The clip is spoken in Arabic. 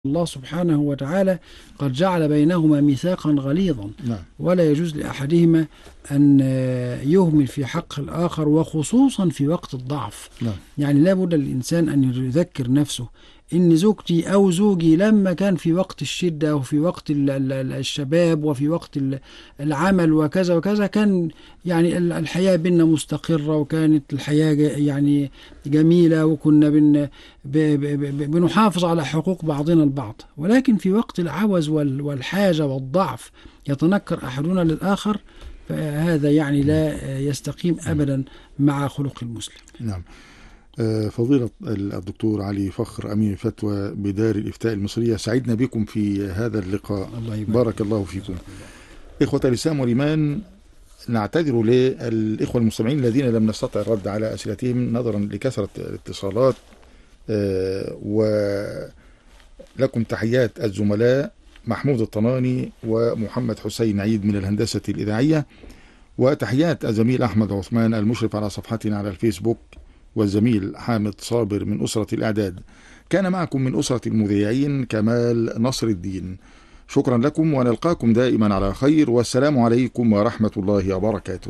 الله سبحانه وتعالى قد جعل بينهما ميثاقا غليظا. نعم. ولا يجوز لأحدهما أن يهمل في حق الآخر، وخصوصا في وقت الضعف. نعم. يعني لا بد للإنسان أن يذكر نفسه إن زوجتي أو زوجي لما كان في وقت الشدة وفي وقت الشباب وفي وقت العمل وكذا وكذا، كان يعني الحياة بيننا مستقرة، وكانت الحياة يعني جميلة، وكنا بنحافظ على حقوق بعضنا البعض. ولكن في وقت العوز والحاجة والضعف يتنكر أحدنا للآخر، فهذا يعني لا يستقيم أبدا مع خلق المسلم. نعم. فضيلة الدكتور علي فخر أمين فتوى بدار الإفتاء المصرية، سعدنا بكم في هذا اللقاء. الله بارك الله فيكم. إخوة الإسلام والإيمان، نعتذر للإخوة المستمعين الذين لم نستطع الرد على أسئلتهم نظرا لكثرة الاتصالات، ولكم تحيات الزملاء محمود الطناني ومحمد حسين عيد من الهندسة الإذاعية، وتحيات الزميل أحمد عثمان المشرف على صفحتنا على الفيسبوك، والزميل حامد صابر من أسرة الإعداد. كان معكم من أسرة المذيعين كمال نصر الدين. شكرا لكم، ونلقاكم دائما على خير، والسلام عليكم ورحمة الله وبركاته.